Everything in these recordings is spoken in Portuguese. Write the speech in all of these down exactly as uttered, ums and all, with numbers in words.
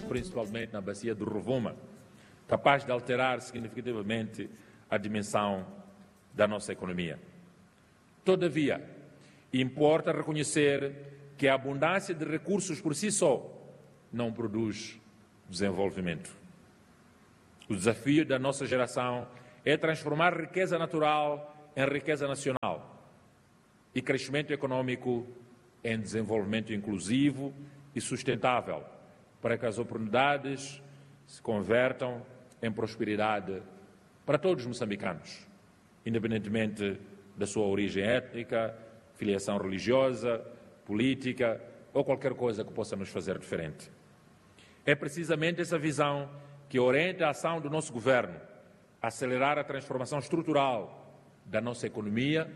principalmente na bacia do Rovuma, capaz de alterar significativamente a dimensão da nossa economia. Todavia, importa reconhecer que a abundância de recursos por si só não produz desenvolvimento. O desafio da nossa geração é transformar riqueza natural em riqueza nacional e crescimento econômico em desenvolvimento inclusivo e sustentável, para que as oportunidades se convertam em prosperidade para todos os moçambicanos, independentemente da sua origem étnica, filiação religiosa, política ou qualquer coisa que possa nos fazer diferente. É precisamente essa visão que orienta a ação do nosso governo, acelerar a transformação estrutural da nossa economia,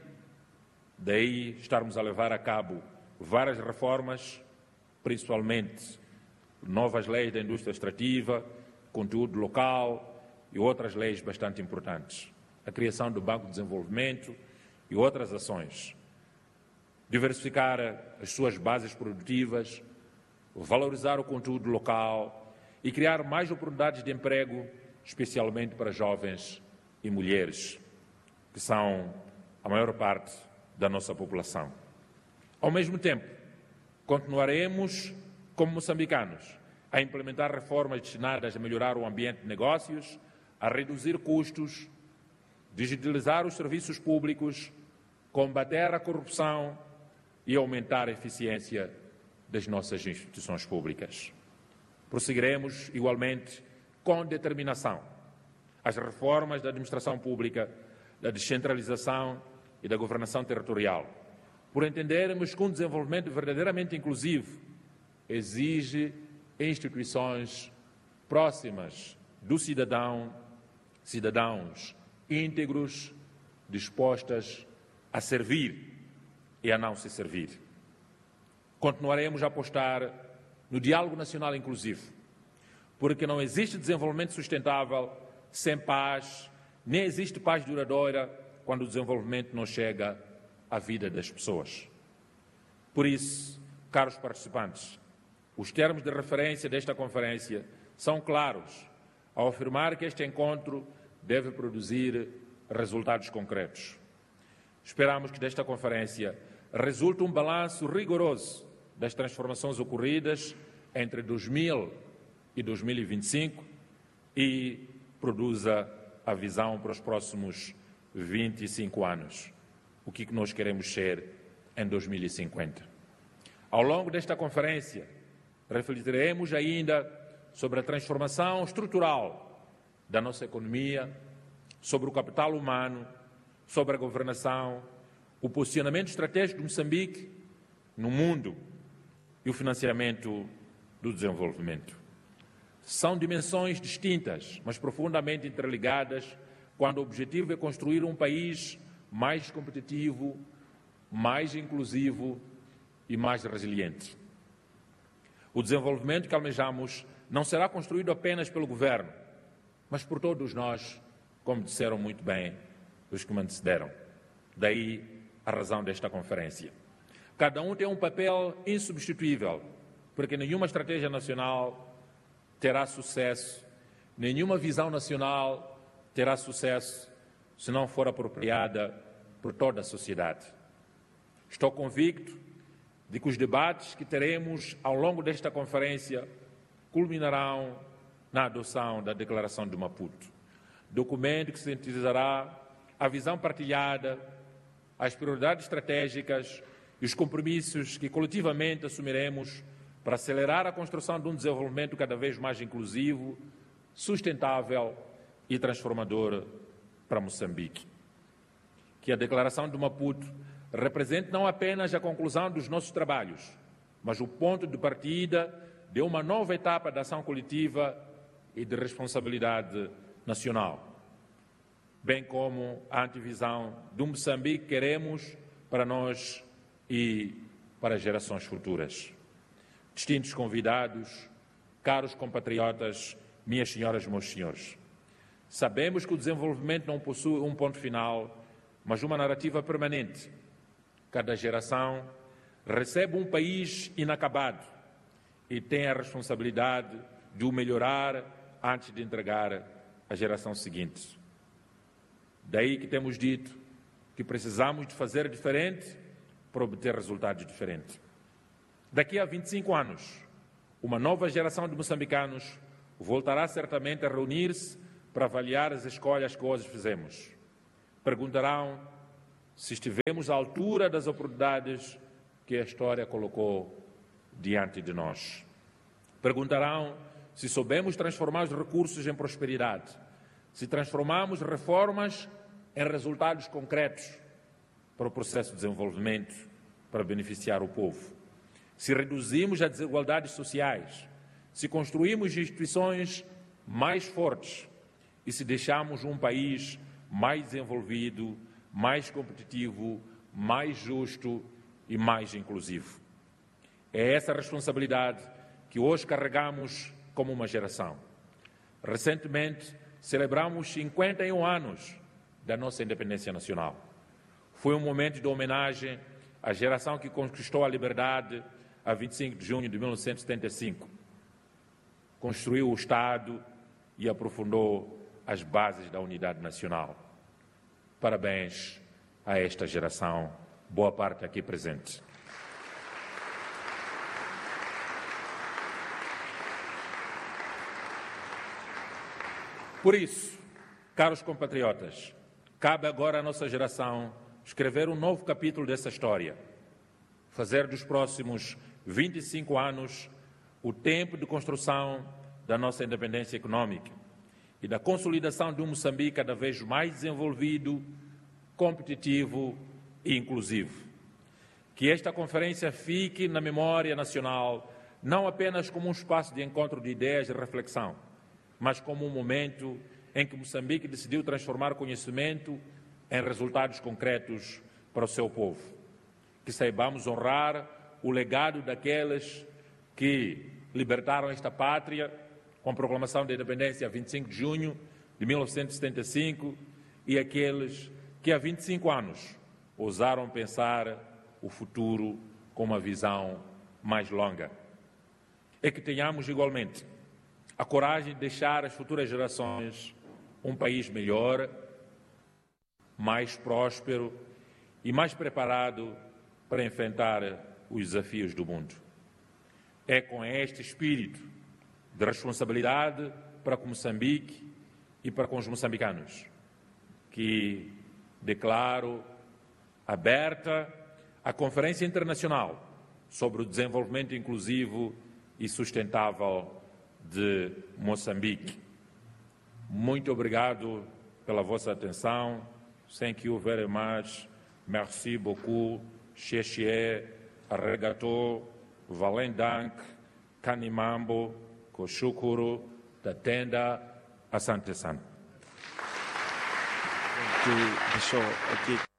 daí estarmos a levar a cabo várias reformas, principalmente novas leis da indústria extrativa, conteúdo local e outras leis bastante importantes. A criação do Banco de Desenvolvimento e outras ações. Diversificar as suas bases produtivas, valorizar o conteúdo local e criar mais oportunidades de emprego, especialmente para jovens e mulheres, que são a maior parte da nossa população. Ao mesmo tempo, continuaremos, como moçambicanos, a implementar reformas destinadas a melhorar o ambiente de negócios, a reduzir custos, digitalizar os serviços públicos, combater a corrupção e aumentar a eficiência das nossas instituições públicas. Prosseguiremos, igualmente, com determinação, as reformas da administração pública, da descentralização e da governação territorial, por entendermos que um desenvolvimento verdadeiramente inclusivo exige instituições próximas do cidadão, cidadãos íntegros, dispostas a servir e a não se servir. Continuaremos a apostar no diálogo nacional inclusivo, porque não existe desenvolvimento sustentável sem paz, nem existe paz duradoura quando o desenvolvimento não chega à vida das pessoas. Por isso, caros participantes, os termos de referência desta conferência são claros ao afirmar que este encontro deve produzir resultados concretos. Esperamos que desta conferência resulte um balanço rigoroso das transformações ocorridas entre dois mil e dois mil e vinte e cinco e produza a visão para os próximos vinte e cinco anos, o que nós queremos ser em dois mil e cinquenta. Ao longo desta conferência, refletiremos ainda sobre a transformação estrutural da nossa economia, sobre o capital humano, sobre a governação, o posicionamento estratégico de Moçambique no mundo e o financiamento do desenvolvimento. São dimensões distintas, mas profundamente interligadas, quando o objetivo é construir um país mais competitivo, mais inclusivo e mais resiliente. O desenvolvimento que almejamos não será construído apenas pelo governo, mas por todos nós, como disseram muito bem os que me antecederam. Daí a razão desta conferência. Cada um tem um papel insubstituível, porque nenhuma estratégia nacional terá sucesso, nenhuma visão nacional terá sucesso se não for apropriada por toda a sociedade. Estou convicto de que os debates que teremos ao longo desta conferência culminarão na adoção da Declaração de Maputo, documento que sintetizará a visão partilhada, as prioridades estratégicas e os compromissos que coletivamente assumiremos para acelerar a construção de um desenvolvimento cada vez mais inclusivo, sustentável e transformador para Moçambique. Que a Declaração de Maputo represente não apenas a conclusão dos nossos trabalhos, mas o ponto de partida de uma nova etapa de ação coletiva e de responsabilidade nacional, bem como a antevisão do Moçambique que queremos para nós e para gerações futuras. Distintos convidados, caros compatriotas, minhas senhoras e meus senhores, sabemos que o desenvolvimento não possui um ponto final, mas uma narrativa permanente. Cada geração recebe um país inacabado e tem a responsabilidade de o melhorar antes de entregar à geração seguinte. Daí que temos dito que precisamos de fazer diferente para obter resultados diferentes. Daqui a vinte e cinco anos, uma nova geração de moçambicanos voltará certamente a reunir-se para avaliar as escolhas que hoje fizemos. Perguntarão se estivemos à altura das oportunidades que a história colocou diante de nós. Perguntarão se soubemos transformar os recursos em prosperidade, se transformamos reformas em resultados concretos para o processo de desenvolvimento, para beneficiar o povo, se reduzimos as desigualdades sociais, se construímos instituições mais fortes e se deixamos um país mais desenvolvido, mais competitivo, mais justo e mais inclusivo. É essa responsabilidade que hoje carregamos como uma geração. Recentemente, celebramos cinquenta e um anos da nossa independência nacional. Foi um momento de homenagem à geração que conquistou a liberdade a vinte e cinco de junho de mil novecentos e setenta e cinco. Construiu o Estado e aprofundou as bases da unidade nacional. Parabéns a esta geração, boa parte aqui presente. Por isso, caros compatriotas, cabe agora à nossa geração escrever um novo capítulo dessa história, fazer dos próximos vinte e cinco anos o tempo de construção da nossa independência econômica e da consolidação de um Moçambique cada vez mais desenvolvido, competitivo e inclusivo. Que esta conferência fique na memória nacional não apenas como um espaço de encontro de ideias e reflexão, mas como um momento em que Moçambique decidiu transformar conhecimento em resultados concretos para o seu povo. Que saibamos honrar o legado daqueles que libertaram esta pátria com a proclamação da independência a vinte e cinco de junho de mil novecentos e setenta e cinco e aqueles que há vinte e cinco anos ousaram pensar o futuro com uma visão mais longa. É que tenhamos igualmente a coragem de deixar às futuras gerações um país melhor, mais próspero e mais preparado para enfrentar os desafios do mundo. É com este espírito de responsabilidade para com Moçambique e para com os moçambicanos que declaro aberta a Conferência Internacional sobre o Desenvolvimento Inclusivo e Sustentável de Moçambique. Muito obrigado pela vossa atenção. Thank you very much. Merci beaucoup. Xexie, Arregato, Valendank, Kanimambo, Koshukuru, Tatenda, Asante Sana. Que deixou aqui